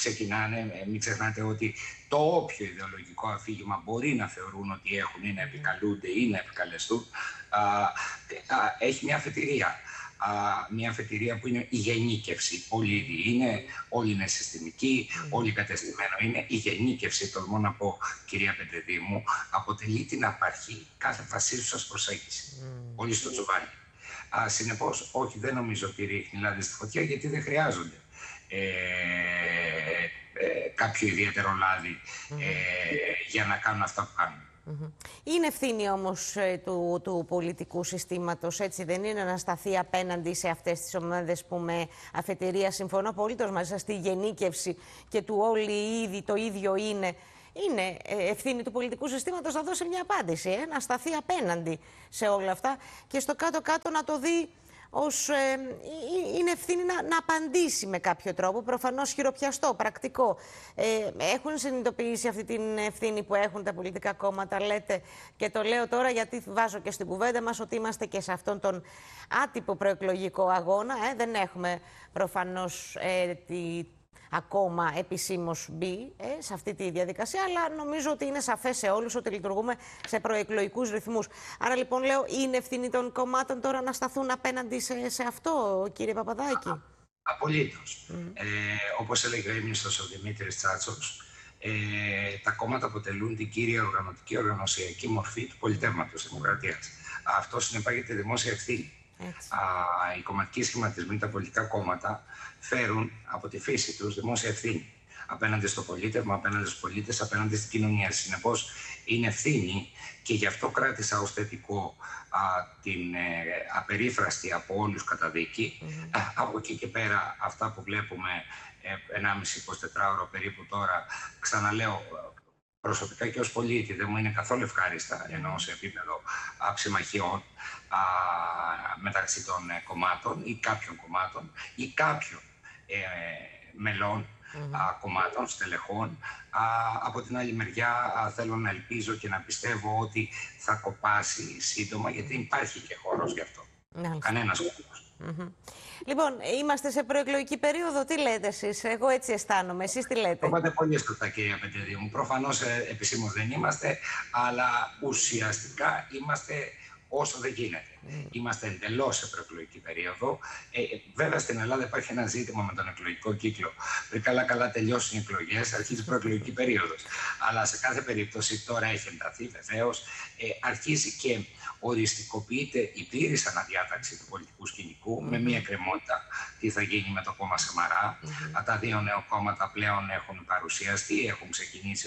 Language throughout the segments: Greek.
ξεκινάνε, μην ξεχνάτε ότι το όποιο ιδεολογικό αφήγημα μπορεί να θεωρούν ότι έχουν ή να επικαλούνται ή να επικαλεστούν, έχει μια αφετηρία. Μια αφετηρία που είναι η γενίκευση. Όλοι ίδιοι είναι, όλοι είναι συστημικοί, όλοι κατεστημένο είναι. Η γενίκευση, τολμώ να πω, κυρία Πεντεδήμου, αποτελεί την απαρχή κάθε φασίσουσας προσέγγιση. Όλοι στο τσουβάλι. Συνεπώς, όχι, δεν νομίζω ότι ρίχνει λάδι στη φωτιά, γιατί δεν χρειάζονται κάποιο ιδιαίτερο λάδι για να κάνουν αυτά που κάνουν. Είναι ευθύνη όμως του πολιτικού συστήματος, έτσι δεν είναι, να σταθεί απέναντι σε αυτές τις ομάδες που με αφετηρία, συμφωνώ απολύτως μαζί σας, στη γενίκευση και του όλοι ήδη το ίδιο είναι. Είναι ευθύνη του πολιτικού συστήματος να δώσει μια απάντηση, να σταθεί απέναντι σε όλα αυτά και στο κάτω-κάτω να το δει ως είναι ευθύνη να απαντήσει με κάποιο τρόπο, προφανώς χειροπιαστό, πρακτικό. Έχουν συνειδητοποιήσει αυτή την ευθύνη που έχουν τα πολιτικά κόμματα, λέτε, και το λέω τώρα γιατί βάζω και στην κουβέντα μας ότι είμαστε και σε αυτόν τον άτυπο προεκλογικό αγώνα. Δεν έχουμε προφανώς ακόμα επισήμως μπει σε αυτή τη διαδικασία, αλλά νομίζω ότι είναι σαφές σε όλους ότι λειτουργούμε σε προεκλογικούς ρυθμούς. Άρα λοιπόν λέω, είναι ευθύνη των κομμάτων τώρα να σταθούν απέναντι σε αυτό, κύριε Παπαδάκη? Απολύτως. Όπως έλεγε ο ήμνηστος ο Δημήτρης Τσάτσος, τα κόμματα αποτελούν την κύρια οργανωτική, οργανωσιακή μορφή του πολιτεύματος δημοκρατίας. Αυτό συνεπάγεται δημόσια ευθύνη. Οι κομματικοί σχηματισμοί, τα πολιτικά κόμματα, φέρουν από τη φύση τους δημόσια ευθύνη απέναντι στο πολίτευμα, απέναντι στους πολίτες, απέναντι στην κοινωνία. Συνεπώς, είναι ευθύνη και γι' αυτό κράτησα ως θετικό την απερίφραστη από όλους καταδίκη. Από εκεί και πέρα, αυτά που βλέπουμε 1,5-24 περίπου τώρα, ξαναλέω, προσωπικά και ως πολίτη δεν μου είναι καθόλου ευχάριστα, ενώ σε επίπεδο ψημαχιών μεταξύ των κομμάτων ή κάποιων κομμάτων ή κάποιων μελών κομμάτων, στελεχών. Από την άλλη μεριά θέλω να ελπίζω και να πιστεύω ότι θα κοπάσει σύντομα, γιατί υπάρχει και χώρος γι' αυτό. Κανένας χώρος. Λοιπόν, είμαστε σε προεκλογική περίοδο. Τι λέτε εσείς? Εγώ έτσι αισθάνομαι. Εσείς τι λέτε? Το είπατε πολύ σωστά, κυρία Πεντεδήμου. Προφανώς επισήμως δεν είμαστε, αλλά ουσιαστικά είμαστε όσο δεν γίνεται. Είμαστε εντελώς σε προεκλογική περίοδο. Βέβαια, στην Ελλάδα υπάρχει ένα ζήτημα με τον εκλογικό κύκλο. Πριν καλά τελειώσουν οι εκλογές, αρχίζει η προεκλογική περίοδος. Αλλά σε κάθε περίπτωση τώρα έχει ενταθεί βεβαίως. Αρχίζει και οριστικοποιείται η πλήρης αναδιάταξη του πολιτικού σκηνικού με μια εκκρεμότητα. Τι θα γίνει με το κόμμα Σαμαρά. Τα δύο νέα κόμματα πλέον έχουν παρουσιαστεί, έχουν ξεκινήσει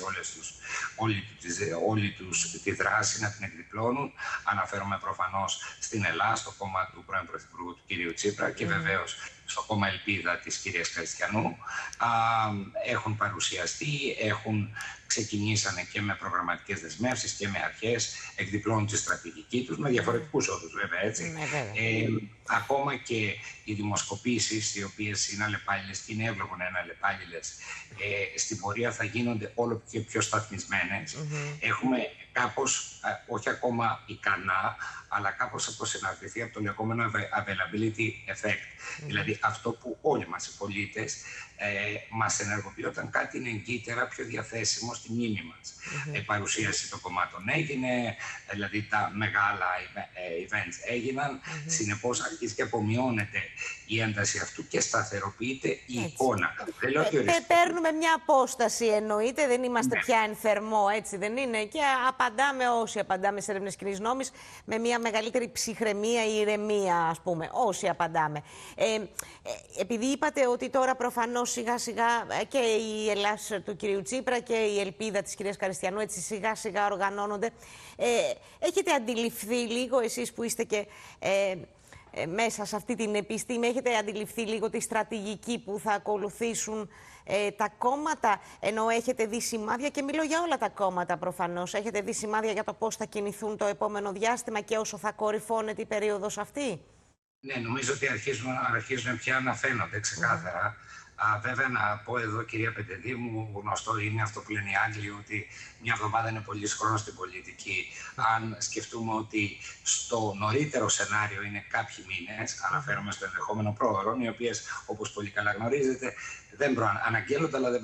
όλη τους τη δράση να την εκδιπλώνουν. Αναφέρομαι προφανώς στην Ελλάδα, στο κόμμα του πρώην Πρωθυπουργού του κ. Τσίπρα και βεβαίως στο κόμμα Ελπίδα της κυρίας Καριστιανού. Έχουν παρουσιαστεί, ξεκινήσανε και με προγραμματικές δεσμεύσεις και με αρχές, εκδιπλώνουν τη στρατηγική τους με διαφορετικούς όρους βέβαια, έτσι. Ακόμα και οι δημοσκοπήσεις, οι οποίες είναι αλλεπάλληλες και είναι εύλογο να είναι αλλεπάλληλες, στην πορεία θα γίνονται όλο και πιο σταθμισμένες. Έχουμε κάπως, όχι ακόμα ικανά, αλλά κάπως αποσυναρτηθεί από το λεγόμενο availability effect. Δηλαδή αυτό που όλοι μας οι πολίτες μας ενεργοποιεί όταν κάτι είναι εγκύτερα πιο διαθέσιμο στη μνήμη μας. Η παρουσίαση των κομμάτων έγινε, δηλαδή τα μεγάλα events έγιναν, συνεπώς αρχίζει και απομειώνεται η ένταση αυτού και σταθεροποιείται η εικόνα. Παίρνουμε μια απόσταση, εννοείται, δεν είμαστε πια εν θερμό, έτσι δεν είναι, και απαντάμε όσοι απαντάμε σε έρευνες κοινής νόμης με μια μεγαλύτερη ψυχραιμία ή ηρεμία, ας πούμε, όσοι απαντάμε. Επειδή είπατε ότι τώρα προφανώς σιγά σιγά και η Ελλάς του κυρίου Τσίπρα και η Ελπίδα της κυρίας Καριστιανού έτσι σιγά σιγά οργανώνονται, έχετε αντιληφθεί λίγο εσείς που είστε και μέσα σε αυτή την επιστήμη, έχετε αντιληφθεί λίγο τη στρατηγική που θα ακολουθήσουν τα κόμματα, ενώ έχετε δει σημάδια, και μιλώ για όλα τα κόμματα προφανώς, έχετε δει σημάδια για το πώς θα κινηθούν το επόμενο διάστημα και όσο θα κορυφώνεται η περίοδος αυτή? Ναι, νομίζω ότι αρχίζουν πια να φαίνονται ξεκάθαρα. Βέβαια, να πω εδώ, κυρία Πεντεδήμου, γνωστό είναι αυτό που λένε οι Άγγλοι, ότι μια εβδομάδα είναι πολύς χρόνος στην πολιτική. Αν σκεφτούμε ότι στο νωρίτερο σενάριο είναι κάποιοι μήνες, αναφέρομαι στο ενδεχόμενο πρόωρων, οι οποίες, όπως πολύ καλά γνωρίζετε, δεν αναγγέλλονται, αλλά δεν